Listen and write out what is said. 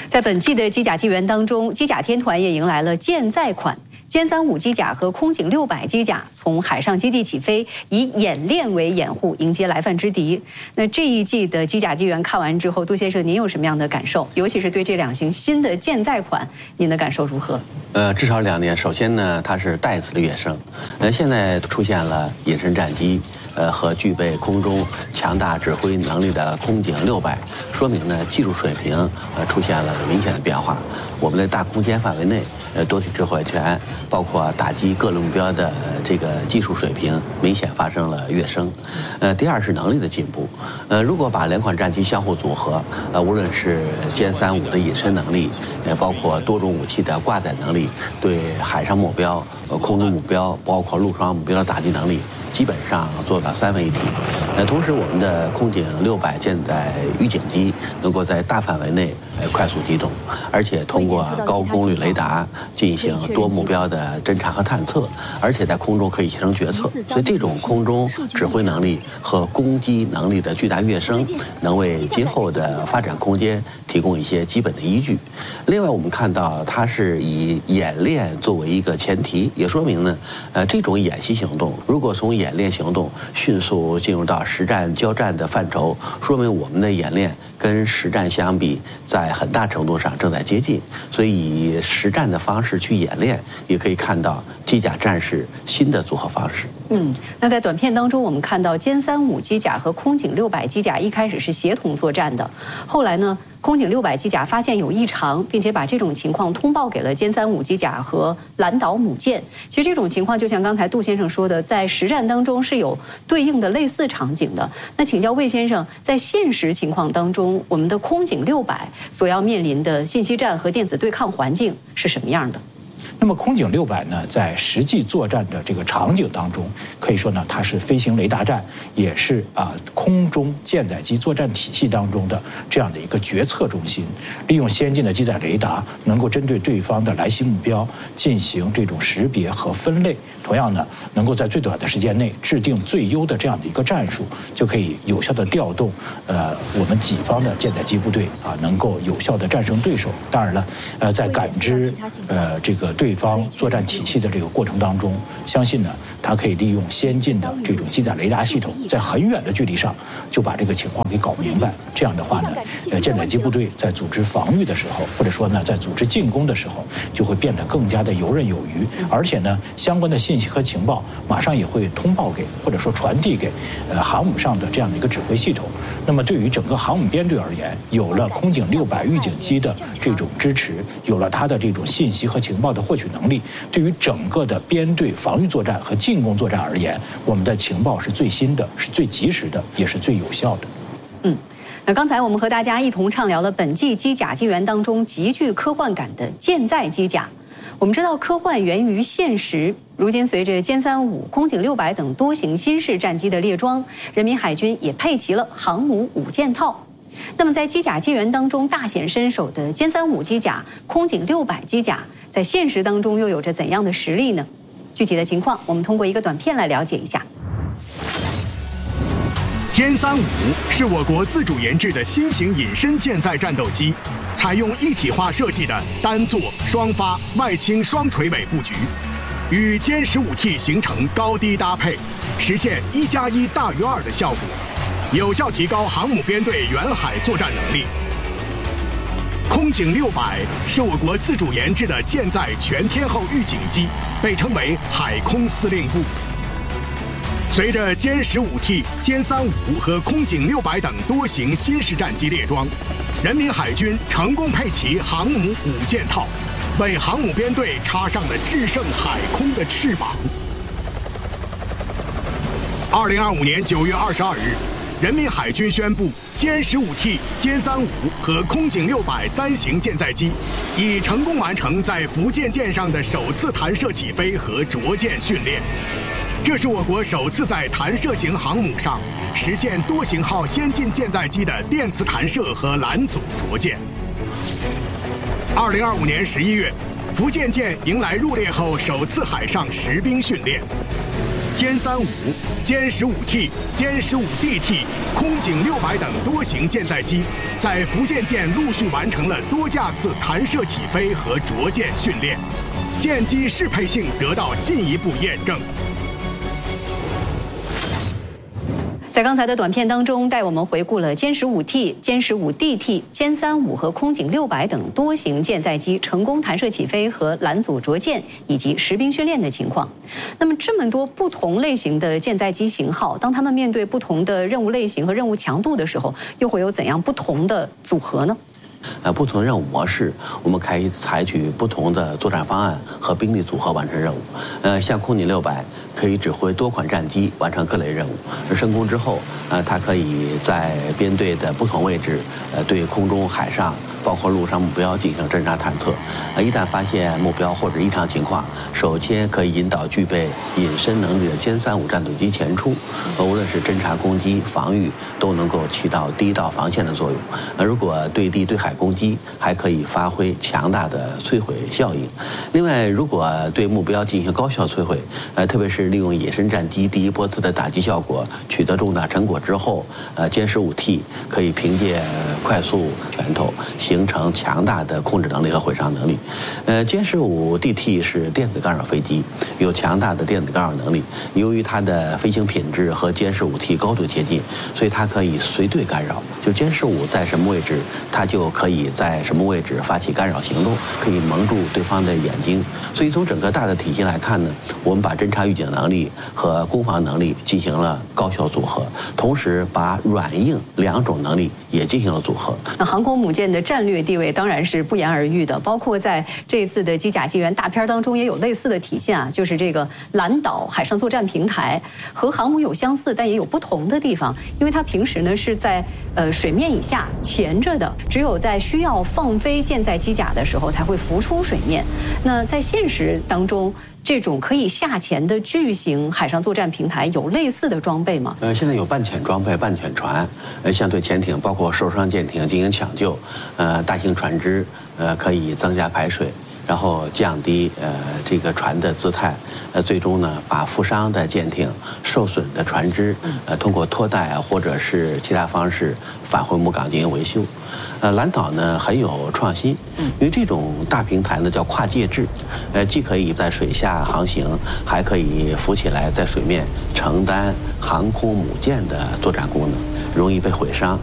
在本季的机甲纪元当中，机甲天团也迎来了舰载款。歼35机甲和空警600机甲从海上基地起飞，以演练为掩护，迎接来犯之敌。那这一季的机甲纪元看完之后，杜先生您有什么样的感受？尤其是对这两型新的舰载款，您的感受如何？ 至少2点。首先呢，它是带子的跃升。现在出现了隐身战机，和具备空中强大指挥能力的空警600，说明呢技术水平出现了明显的变化。我们在大空间范围内，多体指挥权，包括打击各类目标的这个技术水平明显发生了跃升。第二是能力的进步。如果把两款战机相互组合，无论是歼35的隐身能力，包括多种武器的挂载能力，对海上目标、空中目标，包括陆上目标的打击能力，基本上做到3位一体。同时我们的空警600舰载预警机能够在大范围内快速机动，而且通过高功率雷达进行多目标的侦察和探测，而且在空中可以形成决策。所以这种空中指挥能力和攻击能力的巨大跃升，能为今后的发展空间提供一些基本的依据。另外我们看到它是以演练作为一个前提，也说明呢这种演习行动如果从演练行动迅速进入到实战交战的范畴，说明我们的演练跟实战相比在很大程度上正在接近。所以以实战的方式去演练，也可以看到机甲战士新的组合方式。 那在短片当中我们看到歼35机甲和空警600机甲一开始是协同作战的，后来呢空警600机甲发现有异常，并且把这种情况通报给了歼35机甲和蓝岛母舰。其实这种情况就像刚才杜先生说的，在实战当中是有对应的类似场景的。那请教魏先生，在现实情况当中，我们的空警600所要面临的信息战和电子对抗环境是什么样的？ 那么空警600呢，在实际作战的这个场景当中，可以说呢，它是飞行雷达战，也是空中舰载机作战体系当中的这样的一个决策中心。利用先进的机载雷达，能够针对对方的来袭目标进行这种识别和分类。同样呢，能够在最短的时间内制定最优的这样的一个战术，就可以有效的调动我们己方的舰载机部队能够有效的战胜对手。当然了，在感知这个对方作战体系的这个过程当中，相信呢，它可以利用先进的这种机载雷达系统，在很远的距离上就把这个情况给搞明白。这样的话呢，舰载机部队在组织防御的时候，或者说呢，在组织进攻的时候，就会变得更加的游刃有余。而且呢，相关的信息和情报马上也会通报给或者说传递给航母上的这样的一个指挥系统。那么对于整个航母编队而言，有了空警600预警机的这种支持，有了它的这种信息和情报的获取能力，对于整个的编队防御作战和进攻作战而言，我们的情报是最新的，是最及时的，也是最有效的。 那刚才我们和大家一同畅聊了本季机甲纪元当中极具科幻感的舰载机甲。我们知道科幻源于现实，如今随着歼35、空警600等多型新式战机的列装，人民海军也配齐了航母5件套。那么在机甲纪元当中大显身手的歼35机甲、空警600机甲，在现实当中又有着怎样的实力呢？具体的情况，我们通过一个短片来了解一下。 歼35是我国自主研制的新型隐身舰载战斗机，采用一体化设计的单座双发外倾双垂尾布局，与歼15T 形成高低搭配，实现1+1大于2的效果，有效提高航母编队远海作战能力。空警600是我国自主研制的舰载全天候预警机，被称为海空司令部。随着歼15T、歼35和空警600等多型新式战机列装，人民海军成功配齐航母5件套，为航母编队插上了制胜海空的翅膀。2025年9月22日，人民海军宣布，歼15T、歼35和空警6003型舰载机已成功完成在福建舰上的首次弹射起飞和着舰训练。这是我国首次在弹射型航母上实现多型号先进舰载机的电磁弹射和拦阻着舰。2025年11月，福建舰迎来入列后首次海上实兵训练。 歼35、歼15T、歼15DT、空警600等多型舰载机，在福建舰陆续完成了多架次弹射起飞和着舰训练，舰机适配性得到进一步验证。 在刚才的短片当中，带我们回顾了歼15T、歼15DT、歼35和空警600等多型舰载机成功弹射起飞和拦阻着舰以及实兵训练的情况。那么，这么多不同类型的舰载机型号，当他们面对不同的任务类型和任务强度的时候，又会有怎样不同的组合呢？ 不同的任务模式，我们可以采取不同的作战方案和兵力组合完成任务。像空警600可以指挥多款战机完成各类任务。升空之后，它可以在编队的不同位置，对空中、海上，包括陆上目标进行侦察探测。一旦发现目标或者异常情况，首先可以引导具备隐身能力的歼35战斗机前出，无论是侦察、攻击、防御，都能够起到第一道防线的作用。如果对地对海攻击，还可以发挥强大的摧毁效应。另外，如果对目标进行高效摧毁，特别是利用野生战机第一波次的打击效果取得重大成果之后，歼15T可以凭借快速拳头形成强大的控制能力和毁伤能力。歼15DT是电子干扰飞机，有强大的电子干扰能力。由于它的飞行品质和歼15T高度接近，所以它可以随队干扰。就歼15在什么位置，它就可以在什么位置发起干扰行动，可以蒙住对方的眼睛。所以从整个大的体系来看呢，我们把侦察预警能力和攻防能力进行了高效组合，同时把软硬两种能力也进行了组合。 那航空母舰的战略地位当然是不言而喻的，包括在这次的机甲机源大片当中也有类似的体现啊，就是这个蓝岛海上作战平台和航母有相似，但也有不同的地方，因为它平时呢是在水面以下潜着的，只有在需要放飞舰载机甲的时候才会浮出水面。那在现实当中，这种可以下潜的巨型海上作战平台有类似的装备吗？ 现在有半潜装备、半潜船，相对潜艇包括受伤舰艇进行抢救，大型船只可以增加排水，然后降低这个船的姿态，最终呢把负伤的舰艇、受损的船只，通过拖带或者是其他方式返回母港进行维修。蓝岛呢很有创新，因为这种大平台呢叫跨界制，既可以在水下航行，还可以浮起来在水面承担航空母舰的作战功能，容易被毁伤。